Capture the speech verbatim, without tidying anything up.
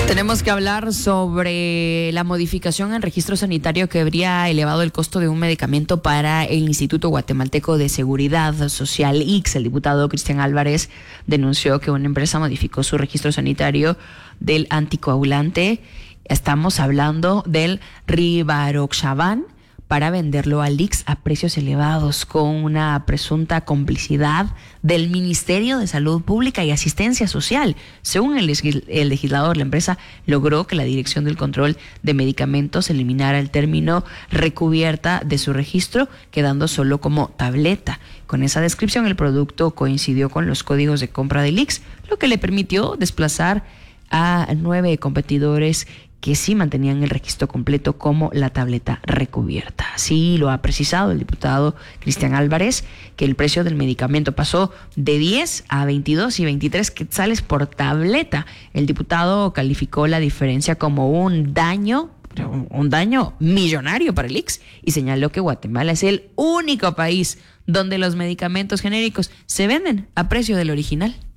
Tenemos que hablar sobre la modificación en registro sanitario que habría elevado el costo de un medicamento para el Instituto Guatemalteco de Seguridad Social, I X S. El diputado Cristian Álvarez denunció que una empresa modificó su registro sanitario del anticoagulante. Estamos hablando del Rivaroxaban, para venderlo al I X S a precios elevados, con una presunta complicidad del Ministerio de Salud Pública y Asistencia Social. Según el, el legislador, la empresa logró que la Dirección del Control de Medicamentos eliminara el término recubierta de su registro, quedando solo como tableta. Con esa descripción, el producto coincidió con los códigos de compra del I X S, lo que le permitió desplazar a nueve competidores que sí mantenían el registro completo como la tableta recubierta. Así lo ha precisado el diputado Cristian Álvarez, que el precio del medicamento pasó de diez a veintidós y veintitrés quetzales por tableta. El diputado calificó la diferencia como un daño, un daño millonario para el I X S, y señaló que Guatemala es el único país donde los medicamentos genéricos se venden a precio del original.